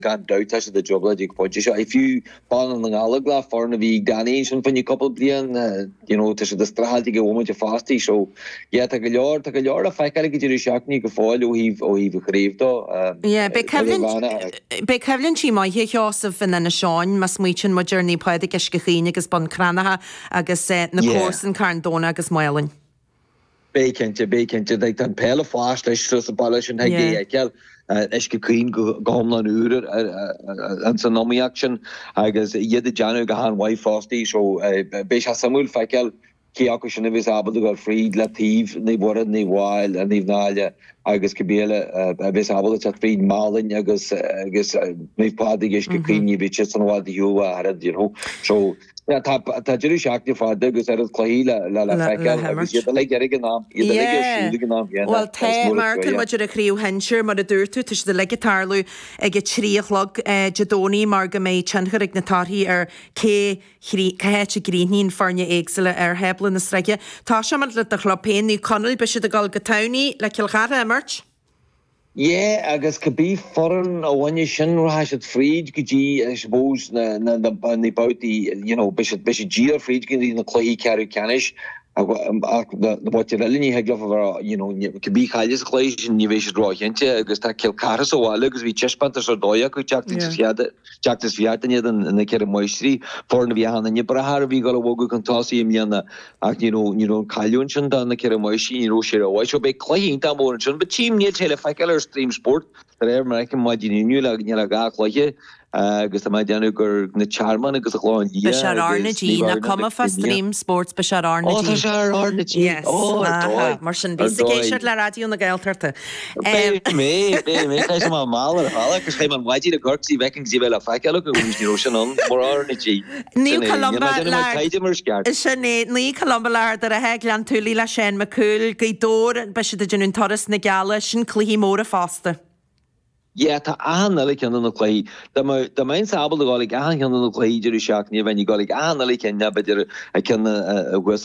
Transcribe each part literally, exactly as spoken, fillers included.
gan doubt as the job like point if you ban an alagla for vi ganation van je couple blian you know tussen de stratige woman je fasti so ja tak jaar tak jaar a feikal ge je shakni ge fall o hi o hi gekreef do ja be Kevin be Kevin chi mai he josef in na Sean mas muchen mo journey paide ge gechine agus bon cranaha agus na coursen carn dona agus mailin Bekentje bekentje dat dan pelle fast is so ball en hij gel is gekeen gehom aan uren en zijn nomi action agus jede janu gehan wai fasti so be Samuel fekel ki akushin vis abel go fried lativ ni worden ni wild en ni nalje agus gebele vis abel chat fried malin agus agus me padig is gekeen je bit son wat you had you know so ja ta ta jeri shakti fader agus er khila la la fekel agus je like er genam je like genam well te marken wat je kriu hensher maar de durtu tussen de legitarlu ag trílog jadoni marga me changerig na tarhi er ke chri kache greenin farne exele er heblen na streke ta shamal de chlopin ni kannel be de gal getauni le kilgara merch Yeah, agus could be foreign or when you shin has it freed could you I suppose na na the about the you know bishop bishop G freed can in the clay carry canish the what you really had over you know could be highest collision you wish draw gente agus ta kill car so while agus we chest panther so doya could jack this fiat jack this fiat and then the kid moistry for the vian and you brahar we got a wogu can toss him yana you know you know kalyun chanda the kid moistry you know share why so be clean ta more but team need tele fakeler stream sport that American imagine you like you like like agus ma danu gur na charman agus glán yeah Bashar Arnaji na come fa stream sports Bashar Arnaji oh Bashar Arnaji yes oh marsin visigation la radio na gaeltarte me me me kai sama mal hala kus kai man waji de gorksi weking zibela fakelo ko ni roshan on more Arnaji New Columba la shane ni Columba la der heglan tuli la shen makul gaidor bashar de junun toris na gala shin cli more faster Yeah, ta aanale kan dan klei. Da ma da mijn sabel de golik aan kan dan klei jeri shak nie when you golik aanale kan ja beter I can was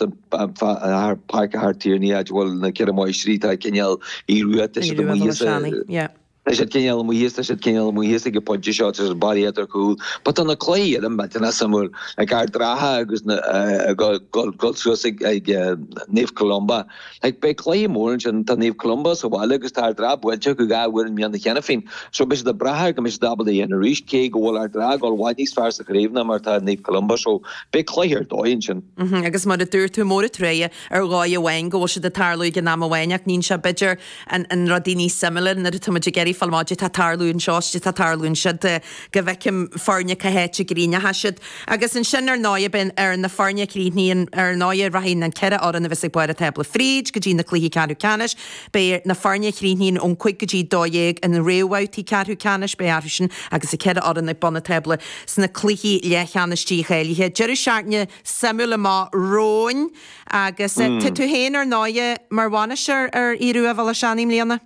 a park hart hier nie at wel na kere mooi street I can yell I ruat is de moeie ja Is het geen moeie is het geen moeie is ge punch shots is body at cool but on the clay dan met na samur ek haar draha agus na gol gol gol so sig Neve Columba ek by clay morgens en dan Neve Columba so wel agus haar dra wel check ga weer in de kenefin so bis de braha kom is double the in reach ke go haar dra gol wat is fast gegeven maar ta Neve Columba so by clay hier dointje agus maar de deur to more treie er gaie wen go se de tarlu ge na wenak nin sha bidger en en radini similar na de tomageri falmaji tatarlún shosti tatarlún shid go vecim farne kahete green hashid agus in shinner noye ben er na farne green in er noye rahin and kera or na visig boy table fridge gajin na klihi kanu canish be na farne green on quick gaji doyeg and the railway kanu canish be arishin agus a kera or na bonne table sna klihi lechanishti kheli he jerishartne Samuel ma roin agus to hen or noye marwanisher er iru avalashani mliana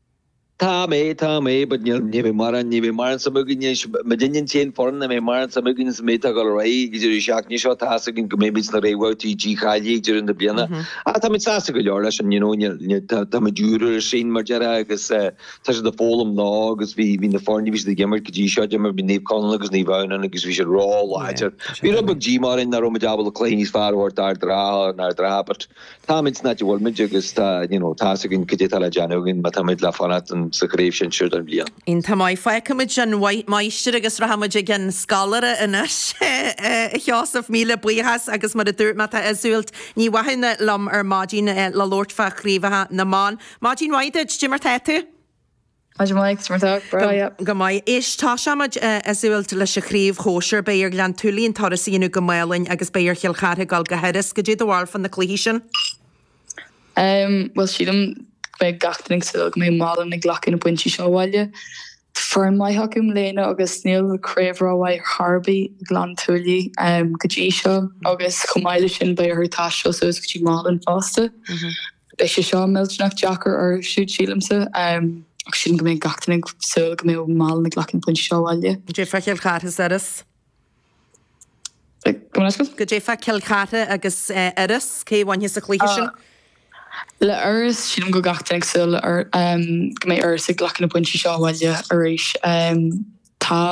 Ta me, ta me, but you know, maran, you maran samugin, Madinian chain foreign, me maran samugin is meta gallery, you shak ni shot hasagin, maybe it's the railway to G Kali during the Biana. Ah, tam it's asagal yorlash, and you know, you tam a juror, Shane Margera, because such the Folum log, as we in the foreign division, the gamer, G shot, you remember Nave Conlon, because Nave and because we should roll, larger. We don't book G Mar in the Romajabal clean his far or tar dra, and our dra, but tam it's not your magic, you know, Tasagin, Kajitala Janogin, Matamid Lafanat and Secretion should be. In Tamai Fakamage and White Meister agus Rahamage again scholar in us Joseph Mila Buihas agus mar dur mata azult ni wahine lam er Margin la Lord Fakriva na man Margin White Jimmer Tatu go mai is tá samad azult le shakriv hosher beir glan tulín tarasínu gomailin agus beir chilchate gal gaheris go dé the wall from the cleation um well she them by gachting so me modern na glacin buinti shawalya for my hakum lena agus Neil Craver why Harvey glan tuli um gajisha agus comilishin by her tasha so is she modern faster be she shaw milchnak jacker or shoot shilimsa um she go me gachting so me mal na glacin buinti shawalya Jefa Kilchat is that go Jefa Kilchat agus eris ke one his cleation Le ers sin go gachteg sul ar um go mé ers ag glacin na buintí seáhaile aréis um tá